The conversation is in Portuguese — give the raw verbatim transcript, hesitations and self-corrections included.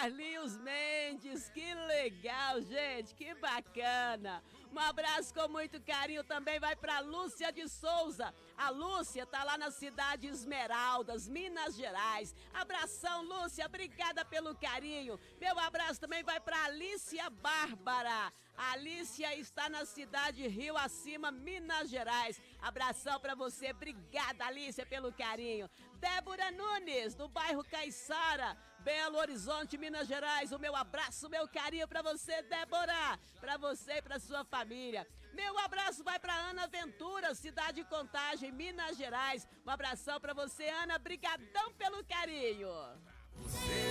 Carlinhos Mendes, que legal, gente, que bacana. Um abraço com muito carinho também vai para Lúcia de Souza. A Lúcia tá lá na cidade Esmeraldas, Minas Gerais. Abração, Lúcia, obrigada pelo carinho. Meu abraço também vai para Alicia Bárbara. A Alicia está na cidade Rio Acima, Minas Gerais. Abração para você, obrigada, Alicia, pelo carinho. Débora Nunes, do bairro Caiçara, Belo Horizonte, Minas Gerais. O meu abraço, meu carinho para você, Débora, para você e para sua família. Meu abraço vai para Ana Ventura, cidade de Contagem, Minas Gerais. Um abração para você, Ana, brigadão pelo carinho.